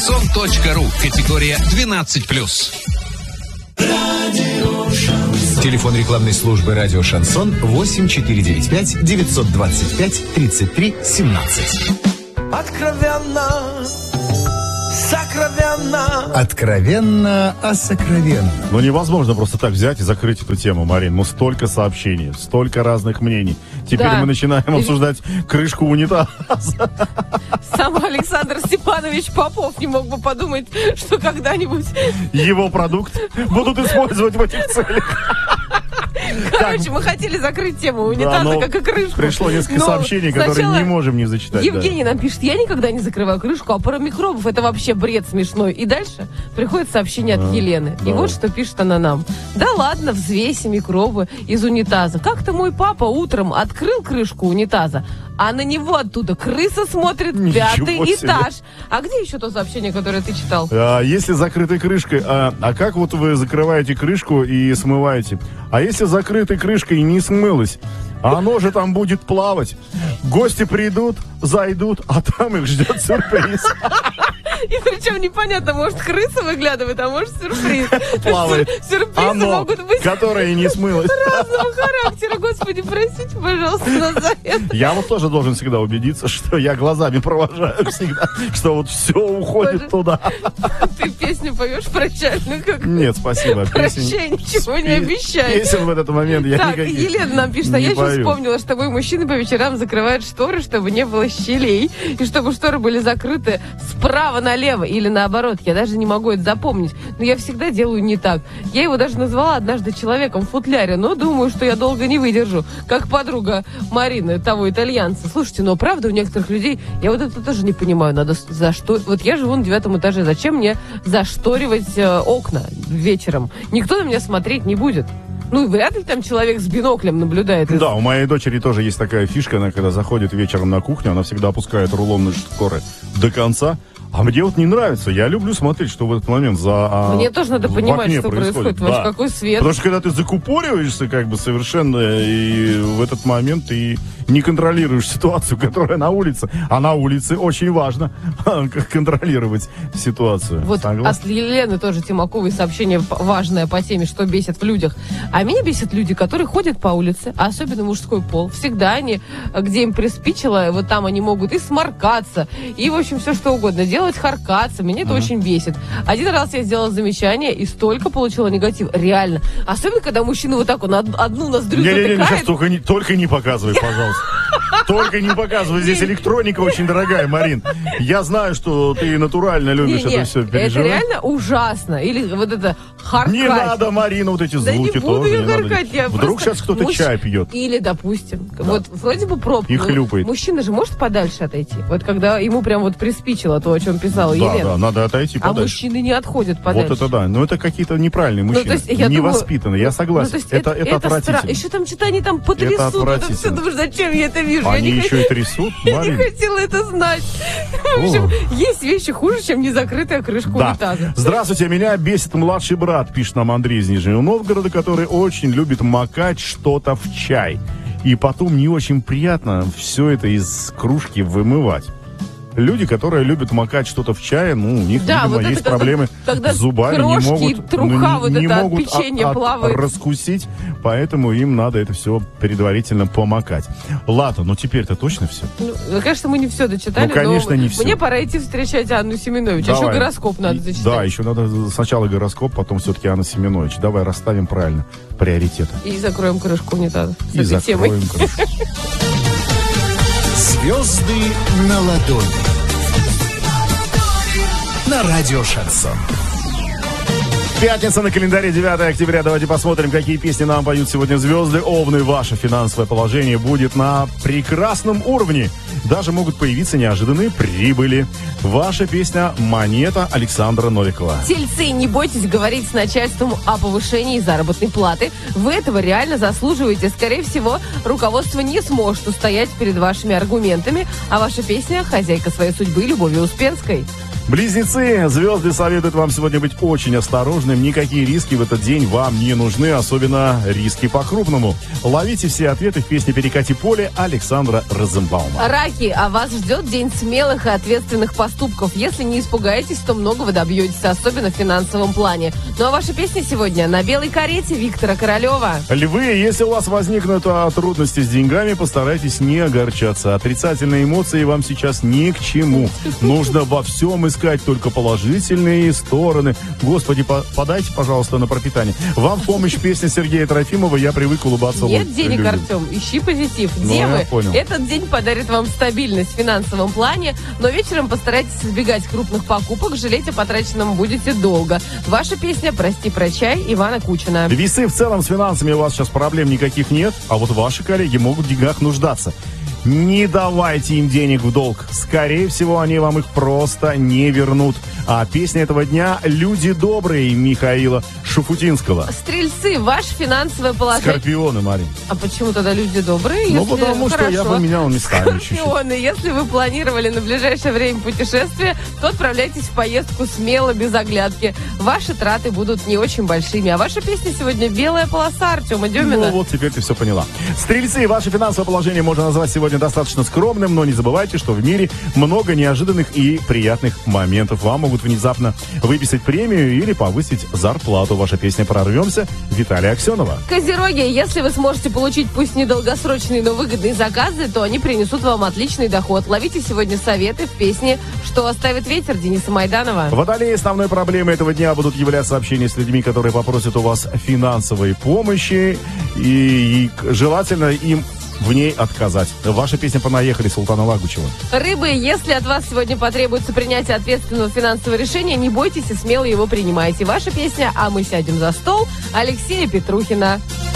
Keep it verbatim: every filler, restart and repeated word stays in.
сон точка ру. Категория двенадцать плюс. Телефон рекламной службы «Радио Шансон» восемь четыре девять пять девятьсот двадцать пять тридцать три семнадцать. Откровенно, сокровенно. Откровенно о сокровенном. Ну, невозможно просто так взять и закрыть эту тему, Марин. Ну, столько сообщений, столько разных мнений. Теперь Да. мы начинаем обсуждать крышку унитаза. Сам Александр Степанович Попов не мог бы подумать, что когда-нибудь... Его продукт будут использовать в этих целях. Короче, мы хотели закрыть тему унитаза, но как и крышку. пришло несколько Но сообщений, которые сначала не можем не зачитать. Евгений нам пишет: я никогда не закрываю крышку, а про микробов это вообще бред смешной. И дальше приходит сообщение от А, Елены. И давай. вот что пишет она нам. Да ладно, взвеси микробы из унитаза. Как-то мой папа утром открыл крышку унитаза, а на него оттуда крыса смотрит, Ничего пятый себе. этаж. А где еще то сообщение, которое ты читал? А если закрытой крышкой, а, а как вот вы закрываете крышку и смываете? А если закрытой крышкой и не смылось? А оно же там будет плавать. Гости придут, зайдут, а там их ждет сюрприз. И причем непонятно, может, крыса выглядывает, а может, сюрприз. Плавает. Сюрпризы Оно, могут быть которое не смылось. разного характера. Господи, простите, пожалуйста, нас за это. Я вот тоже должен всегда убедиться, что я глазами провожаю всегда, что вот все уходит Боже. туда. Ты песню поешь прощальную, как Нет, спасибо. прощай, ничего не пе- обещает. Песен в этот момент я Так, никаких Елена нам пишет, а не я сейчас пою. вспомнила, что мой мужчина по вечерам закрывает шторы, чтобы не было щелей, и чтобы шторы были закрыты справа налево или наоборот. Я даже не могу это запомнить, но я всегда делаю не так. Я его даже назвала однажды человеком в футляре, но думаю, что я долго не выдержу, как подруга Марины, того итальянца. Слушайте, но правда у некоторых людей, я вот это тоже не понимаю, надо за что... Вот я живу на девятом этаже, зачем мне зашторивать э, окна вечером? Никто на меня смотреть не будет. Ну, вряд ли там человек с биноклем наблюдает. Да, у моей дочери тоже есть такая фишка, она когда заходит вечером на кухню, она всегда опускает рулонные шторы до конца. А мне вот не нравится. Я люблю смотреть, что в этот момент за а, Мне тоже надо в понимать, окне что происходит. Да. Вообще, какой свет. Потому что когда ты закупориваешься как бы совершенно, и в этот момент ты не контролируешь ситуацию, которая на улице. А на улице очень важно как контролировать ситуацию. Вот Согласен? от Елены тоже Тимаковой сообщение п- важное по теме, что бесит в людях. А меня бесят люди, которые ходят по улице, а особенно мужской пол. Всегда они, где им приспичило, вот там они могут и сморкаться, и, в общем, все что угодно делать, харкаться. Меня это Ага. очень бесит. Один раз я сделала замечание и столько получила негатив. Реально. Особенно, когда мужчина вот так он од- одну ноздрю Не-не-не, сейчас затыкает. только не, только не показывай, пожалуйста. Только не показывай. Здесь электроника очень дорогая, Марин. Я знаю, что ты натурально любишь Не-не, это все это переживать. реально ужасно. Или вот это харкать. Не надо, Марина, вот эти Да звуки не буду тоже. я не надо. харкать, я Вдруг просто- сейчас кто-то Муж- чай пьет. Или, допустим, вот вроде бы пробка. И ну, хлюпает. Мужчина же может подальше отойти. Вот когда ему прям вот приспичило то, о чем писала Да, Елена. да, надо отойти А подальше. мужчины не отходят подальше. Вот это да. Но это какие-то неправильные Ну, мужчины. то есть, я думаю- Невоспитанные, я Ну, согласен. то есть это, это, отвратительно. стра- Еще там что-то они там потрясут. Это все, отвратительно. думаешь, зачем я это вижу? Они я не еще хот- и трясут, Я не Марин. хотела это знать. В общем, есть вещи хуже, чем незакрытая крышка Да. унитаза. Здравствуйте, меня бесит младший брат, пишет нам Андрей из Нижнего Новгорода, который очень любит макать что-то в чай. И потом не очень приятно все это из кружки вымывать. Люди, которые любят макать что-то в чае, ну, у них, Да, видимо, вот это есть когда- проблемы когда с зубами, крошки, не могут, труха ну, вот не это от могут печенья от- от- плавает. раскусить, поэтому им надо это все предварительно помакать. Ладно, ну теперь-то точно все. Ну, конечно, мы не все дочитали, Ну, конечно, но не всё. мне пора идти встречать Анну Семенович. А еще Давай. гороскоп надо И- зачитать. Да, еще надо сначала гороскоп, потом все-таки Анна Семенович. Давай расставим правильно приоритеты. И закроем крышку унитаза с И этой темой. закроем крышку. Звезды на ладони. На радио Шансон. Пятница на календаре, девятое октября. Давайте посмотрим, какие песни нам поют сегодня звезды. Овны, ваше финансовое положение будет на прекрасном уровне. Даже могут появиться неожиданные прибыли. Ваша песня «Монета» Александра Новикова. Тельцы, не бойтесь говорить с начальством о повышении заработной платы. Вы этого реально заслуживаете. Скорее всего, руководство не сможет устоять перед вашими аргументами. А ваша песня «Хозяйка своей судьбы» Любови Успенской. Близнецы, звезды советуют вам сегодня быть очень осторожным. Никакие риски в этот день вам не нужны, особенно риски по-крупному. Ловите все ответы в песне «Перекати поле» Александра Розенбаума. Раки, а вас ждет день смелых и ответственных поступков. Если не испугаетесь, то много вы добьетесь, особенно в финансовом плане. Ну а ваша песня сегодня «На белой карете» Виктора Королева. Львы, если у вас возникнут а, трудности с деньгами, постарайтесь не огорчаться. Отрицательные эмоции вам сейчас ни к чему. Нужно во всем искать только положительные стороны. Господи, по- подайте, пожалуйста, на пропитание. Вам в помощь песня Сергея Трофимова «Я привык улыбаться». Нет вот денег, людям. Артем, ищи позитив. Ну, Девы, я понял. этот день подарит вам стабильность в финансовом плане, но вечером постарайтесь избегать крупных покупок, жалеть о потраченном будете долго. Ваша песня «Прости, прощай» Ивана Кучина. Весы, в целом с финансами у вас сейчас проблем никаких нет, а вот ваши коллеги могут в деньгах нуждаться. Не давайте им денег в долг. Скорее всего, они вам их просто не вернут. А песня этого дня «Люди добрые» Михаила Шуфутинского. Стрельцы, ваше финансовое положение... Скорпионы, Марин. А почему тогда люди добрые? Ну, если- потому что я Хорошо. поменял местами чуть-чуть. Скорпионы, если вы планировали на ближайшее время путешествие, то отправляйтесь в поездку смело, без оглядки. Ваши траты будут не очень большими. А ваша песня сегодня «Белая полоса» Артема Демина. Ну вот теперь ты все поняла. Стрельцы, ваше финансовое положение можно назвать сегодня достаточно скромным, но не забывайте, что в мире много неожиданных и приятных моментов. Вам могут внезапно выписать премию или повысить зарплату. Ваша песня «Прорвемся» Виталия Аксенова. Козероги, если вы сможете получить пусть недолгосрочные, но выгодные заказы, то они принесут вам отличный доход. Ловите сегодня советы в песне «Что оставит ветер» Дениса Майданова. Водолеи, основной проблемой этого дня будут являться общение с людьми, которые попросят у вас финансовой помощи, и, и желательно им в ней отказать. Ваша песня «Понаехали» Султана Лагучева. Рыбы, если от вас сегодня потребуется принятие ответственного финансового решения, не бойтесь и смело его принимайте. Ваша песня «А мы сядем за стол» Алексея Петрухина.